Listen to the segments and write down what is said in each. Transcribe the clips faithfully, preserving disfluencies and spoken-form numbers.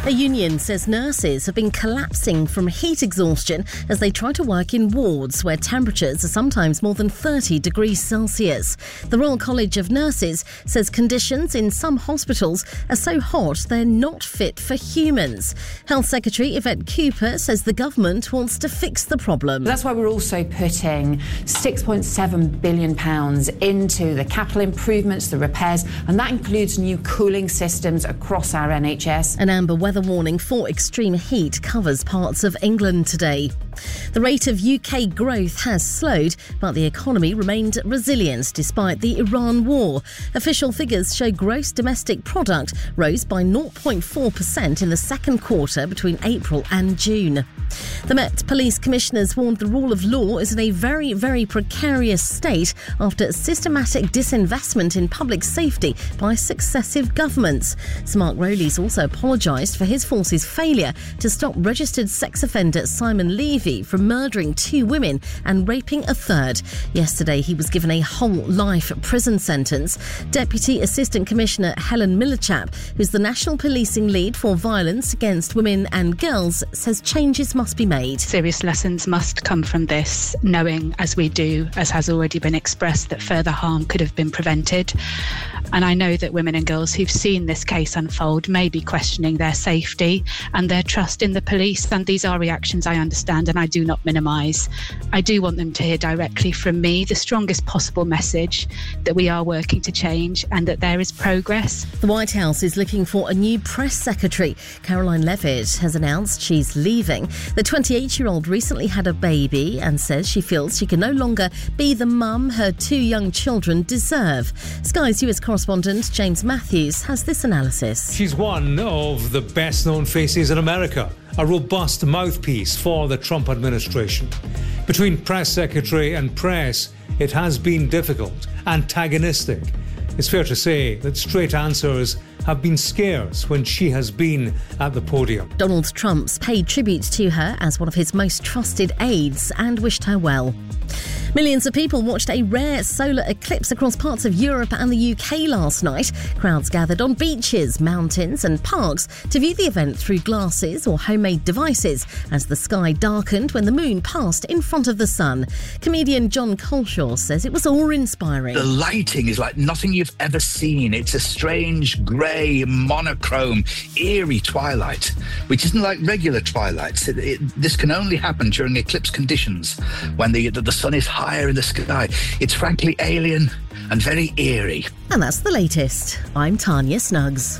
A union says nurses have been collapsing from heat exhaustion as they try to work in wards where temperatures are sometimes more than thirty degrees Celsius. The Royal College of Nurses says conditions in some hospitals are so hot they're not fit for humans. Health Secretary Yvette Cooper says the government wants to fix the problem. That's why we're also putting six point seven billion pounds into the capital improvements, the repairs, and that includes new cooling systems across our N H S. An amber weather warning for extreme heat covers parts of England today. The rate of U K growth has slowed, but the economy remained resilient despite the Iran war. Official figures show gross domestic product rose by zero point four percent in the second quarter between April and June. The Met Police Commissioners warned the rule of law is in a very, very precarious state after systematic disinvestment in public safety by successive governments. Sir Mark Rowley's also apologised for his force's failure to stop registered sex offender Simon Levy from murdering two women and raping a third. Yesterday, he was given a whole life prison sentence. Deputy Assistant Commissioner Helen Millichap, who's the National Policing Lead for Violence Against Women and Girls, says changes must be made. Serious lessons must come from this, knowing, as we do, as has already been expressed, that further harm could have been prevented. And I know that women and girls who've seen this case unfold may be questioning their safety and their trust in the police, and these are reactions I understand and I do not minimise. I do want them to hear directly from me the strongest possible message that we are working to change and that there is progress. The White House is looking for a new press secretary. Caroline Leavitt has announced she's leaving. The twenty-eight-year-old recently had a baby and says she feels she can no longer be the mum her two young children deserve. Sky's U S correspondent James Matthews has this analysis. She's one of the best-known faces in America, a robust mouthpiece for the Trump administration. Between press secretary and press, it has been difficult, antagonistic. It's fair to say that straight answers have been scarce when she has been at the podium. Donald Trump's paid tribute to her as one of his most trusted aides and wished her well. Millions of people watched a rare solar eclipse across parts of Europe and the U K last night. Crowds gathered on beaches, mountains and parks to view the event through glasses or homemade devices as the sky darkened when the moon passed in front of the sun. Comedian John Coleshaw says it was awe-inspiring. The lighting is like nothing you've ever seen. It's a strange, grey, monochrome, eerie twilight, which isn't like regular twilights. It, it, this can only happen during eclipse conditions when the, the, the sun is higher in the sky. It's frankly alien and very eerie. And that's the latest. I'm Tanya Snuggs.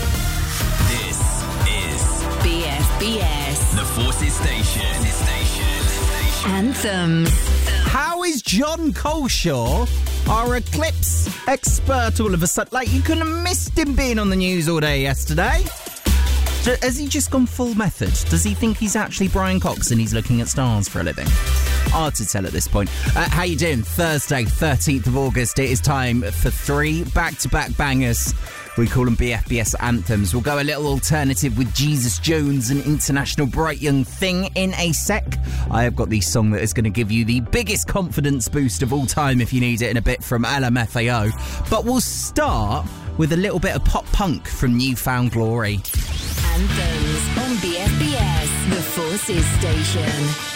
This is B F B S, the Forces Station. Station. Anthems. How is John Coleshaw, our eclipse expert, all of a sudden? Like, you couldn't have missed him being on the news all day yesterday. Has he just gone full method? Does he think he's actually Brian Cox and he's looking at stars for a living? Hard to tell at this point. Uh, how you doing? Thursday, thirteenth of August. It is time for three back-to-back bangers. We call them B F B S anthems. We'll go a little alternative with Jesus Jones and International Bright Young Thing in a sec. I have got the song that is going to give you the biggest confidence boost of all time if you need it in a bit from L M F A O. But we'll start with a little bit of pop punk from Newfound Glory. Anthems on B F B S, the Forces Station.